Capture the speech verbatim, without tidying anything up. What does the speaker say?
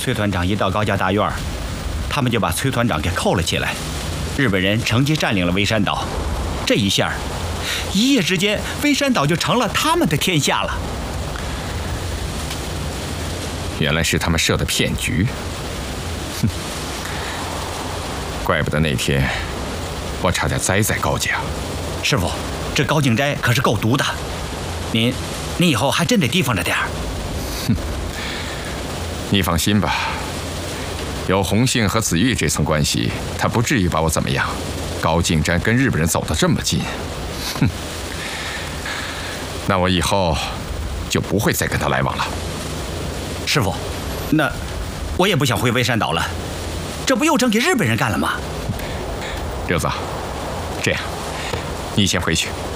崔团长一到高家大院，他们就把崔团长给扣了起来。日本人乘机占领了微山岛，这一下，一夜之间，微山岛就成了他们的天下了。 原来是他们设的骗局，哼！怪不得那天我差点栽在高家。 师傅，这高静斋可是够毒的，您，您以后还真得提防着点儿。 哼，你放心吧。有洪信和子玉这层关系，他不至于把我怎么样。高静斋跟日本人走得这么近，哼，那我以后就不会再跟他来往了。 师傅，那我也不想回微山岛了，这不又整给日本人干了吗？ 六子，这样，你先回去，